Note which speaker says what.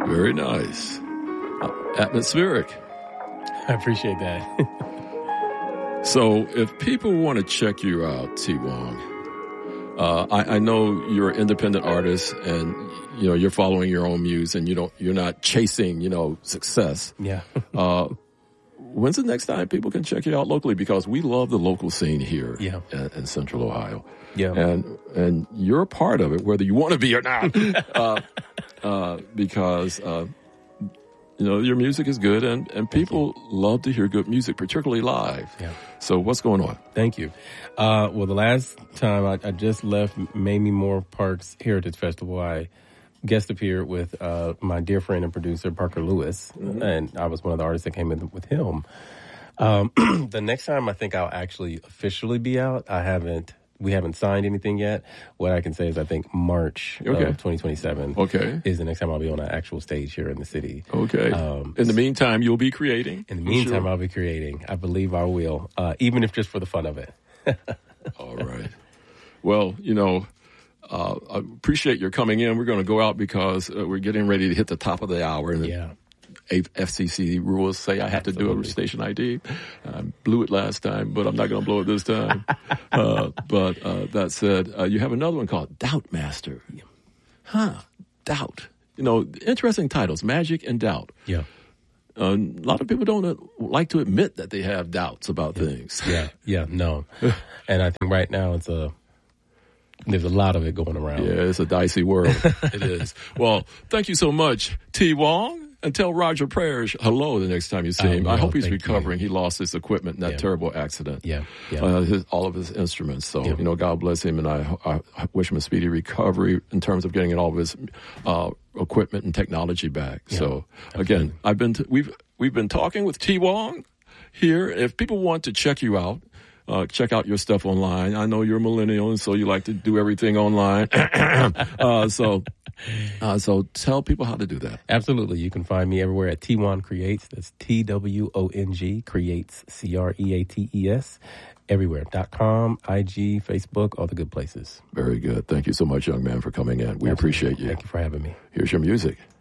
Speaker 1: Very nice. Atmospheric.
Speaker 2: I appreciate that.
Speaker 1: So if people want to check you out, T. Wong, I know you're an independent artist and, you know, you're following your own muse and you're not chasing, you know, success.
Speaker 2: Yeah.
Speaker 1: When's the next time people can check you out locally? Because we love the local scene here in Central Ohio.
Speaker 2: Yeah.
Speaker 1: And you're a part of it, whether you want to be or not. Because, you know, your music is good and people love to hear good music, particularly live.
Speaker 2: Yeah.
Speaker 1: So what's going on?
Speaker 2: Thank you. Well, the last time I just left Mamie Moore Park's Heritage Festival, I guest appeared with my dear friend and producer, Parker Lewis. Mm-hmm. And I was one of the artists that came in with him. The next time I think I'll actually officially be out, we haven't signed anything yet. What I can say is I think March of 2027 is the next time I'll be on an actual stage here in the city.
Speaker 1: Okay. In the meantime, you'll be creating?
Speaker 2: In the meantime, I'll be creating. I believe I will, even if just for the fun of it.
Speaker 1: All right. Well, you know, I appreciate your coming in. We're going to go out because we're getting ready to hit the top of the hour. And FCC rules say I have to do a station ID. I blew it last time, but I'm not going to blow it this time. But that said, you have another one called Doubt Master. Doubt. You know, interesting titles, Magic and Doubt.
Speaker 2: Yeah.
Speaker 1: A lot of people don't like to admit that they have doubts about things.
Speaker 2: No. And I think right now there's a lot of it going around.
Speaker 1: Yeah, it's a dicey world. It is. Well, thank you so much, T. Wong. And tell Roger Prayers hello the next time you see him. I hope he's recovering. He lost his equipment in that terrible accident. All of his instruments. So, you know, God bless him. And I wish him a speedy recovery in terms of getting all of his equipment and technology back. Yeah, so, again, we've been talking with T. Wong here. If people want to check you out, check out your stuff online. I know you're a millennial, and so you like to do everything online. So tell people how to do that.
Speaker 2: Absolutely. You can find me everywhere at Twong Creates. That's TWONG Creates, CREATES. Everywhere. .com, IG, Facebook, all the good places.
Speaker 1: Very good. Thank you so much, young man, for coming in. We appreciate you.
Speaker 2: Thank you for having me.
Speaker 1: Here's your music.